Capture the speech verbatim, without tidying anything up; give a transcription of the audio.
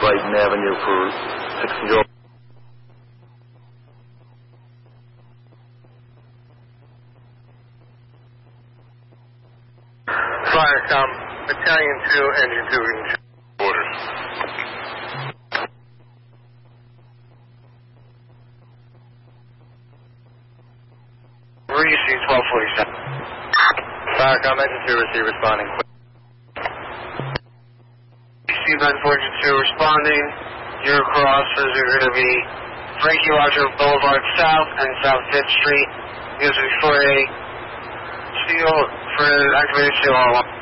Brighton Avenue for six zero. Firecom, Battalion two, Engine two, orders. Reese, twelve forty-seven. Firecom, Engine two, receive responding. Receive Engine two responding. Your crosses are going to be Frankie Roger Boulevard South and South fifth Street. Using for a seal, for an activated seal all along.